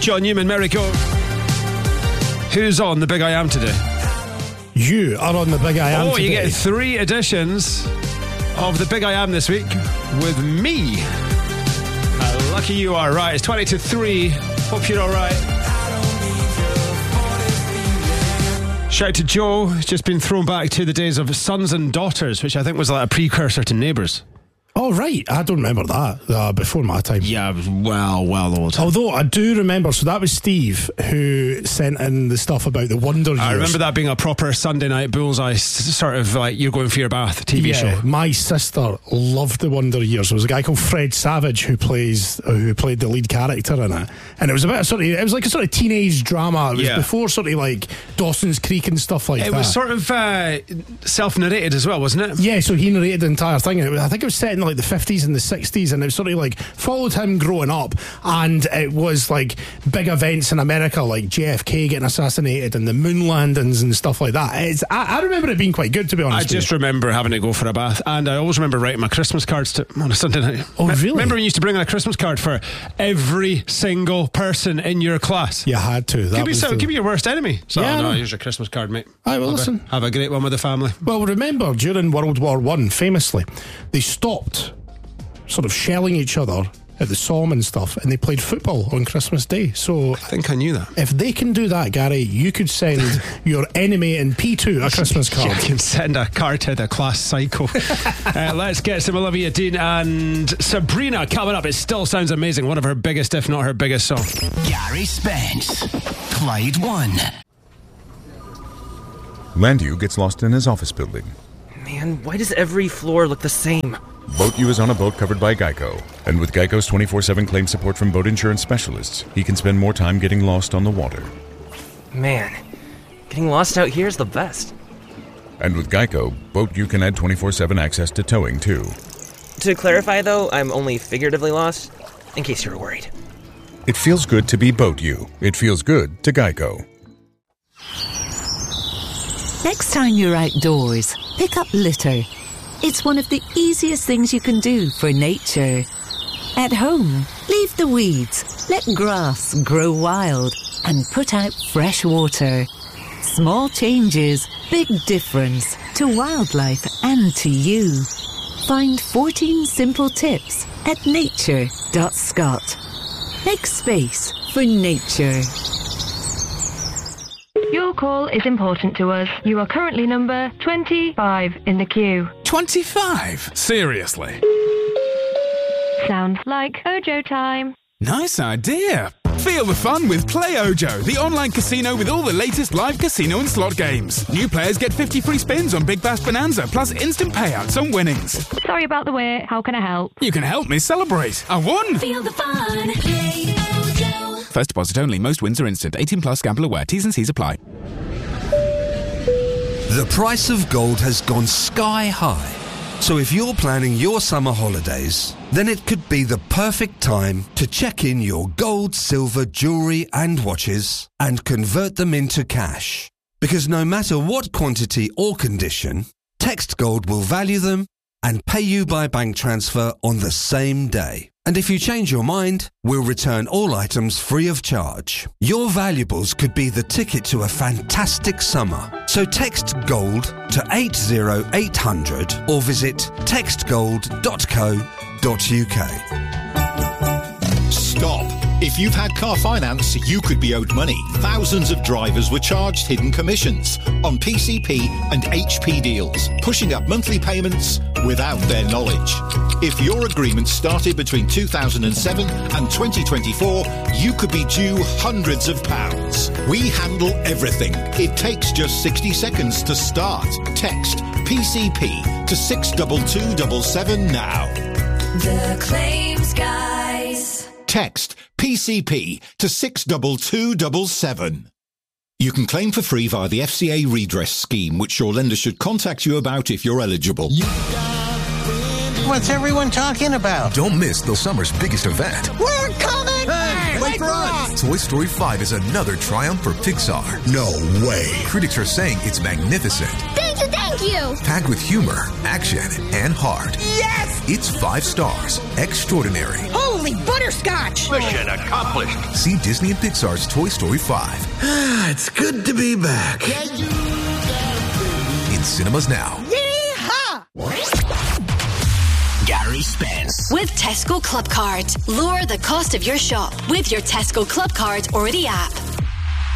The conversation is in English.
John Newman, Miracle. Who's on the Big I Am today? You are on the Big I Am today. You get 3 editions of the Big I Am this week with me. How lucky you are. Right, it's 20 to 3. Hope you're all right. Shout to Joe, who's just been thrown back to the days of Sons and Daughters, which I think was like a precursor to Neighbours. Oh, right. I don't remember that. Before my time. Yeah, it was well old. Although I do remember, so that was Steve who sent in the stuff about the Wonder Years. I remember that being a proper Sunday night bullseye, sort of like You're Going for Your Bath TV show. My sister loved the Wonder Years. There was a guy called Fred Savage who played the lead character in it, and it was about it was like a sort of teenage drama. It was before sort of like Dawson's Creek and stuff like that. It was sort of self-narrated as well, wasn't it? Yeah, so he narrated the entire thing. I think it was set in like the 50s and the 60s, and it sort of like followed him growing up, and it was like big events in America, like JFK getting assassinated and the moon landings and stuff like that. I remember it being quite good, to be honest. I just remember having to go for a bath, and I always remember writing my Christmas cards on a Sunday night. Oh, really? Remember when you used to bring in a Christmas card for every single person in your class? You had to. Give me your worst enemy. So, no, here's your Christmas card, mate. Listen. Have a great one with the family. Well, remember, during World War I, famously, they stopped sort of shelling each other at the Somme and stuff, and they played football on Christmas Day. So I think I knew that. If they can do that, Gary, you could send your enemy in P2 a Christmas card. You can send a card to the class psycho. Let's get some Olivia Dean and Sabrina coming up. It still sounds amazing. One of her biggest, if not her biggest song. Gary Spence, Clyde One. Landu gets lost in his office building. Man, why does every floor look the same? Boat U is on a boat covered by Geico. And with Geico's 24/7 claim support from boat insurance specialists, he can spend more time getting lost on the water. Man, getting lost out here is the best. And with Geico, Boat U can add 24/7 access to towing, too. To clarify, though, I'm only figuratively lost, in case you were worried. It feels good to be Boat U. It feels good to Geico. Next time you're outdoors, pick up litter. It's one of the easiest things you can do for nature. At home, leave the weeds, let grass grow wild, and put out fresh water. Small changes, big difference to wildlife and to you. Find 14 simple tips at nature.scot. Make space for nature. Your call is important to us. You are currently number 25 in the queue. 25? Seriously? Sounds like Ojo time. Nice idea. Feel the fun with Play Ojo, the online casino with all the latest live casino and slot games. New players get 50 free spins on Big Bass Bonanza, plus instant payouts on winnings. Sorry about the wait. How can I help? You can help me celebrate. I won! Feel the fun. Play Ojo. First deposit only. Most wins are instant. 18 plus. Gamble aware. T's and C's apply. The price of gold has gone sky high. So if you're planning your summer holidays, then it could be the perfect time to check in your gold, silver, jewellery and watches and convert them into cash. Because no matter what quantity or condition, Text Gold will value them and pay you by bank transfer on the same day. And if you change your mind, we'll return all items free of charge. Your valuables could be the ticket to a fantastic summer. So text GOLD to 80800 or visit textgold.co.uk. Stop. If you've had car finance, you could be owed money. Thousands of drivers were charged hidden commissions on PCP and HP deals, pushing up monthly payments without their knowledge. If your agreement started between 2007 and 2024, you could be due hundreds of pounds. We handle everything. It takes just 60 seconds to start. Text PCP to 62277 now. The Claims Guys. Text PCP to 62277. You can claim for free via the FCA redress scheme, which your lender should contact you about if you're eligible. What's everyone talking about? Don't miss the summer's biggest event. We're coming! Hey, wait for us! Toy Story 5 is another triumph for Pixar. No way. Critics are saying it's magnificent. Thank Thank you! Packed with humor, action, and heart. Yes! It's 5 stars. Extraordinary. Holy butterscotch! Mission accomplished. See Disney and Pixar's Toy Story 5. It's good to be back. In cinemas now. Yeehaw! Gary Spence. With Tesco Club Card. Lower the cost of your shop with your Tesco Club Card or the app.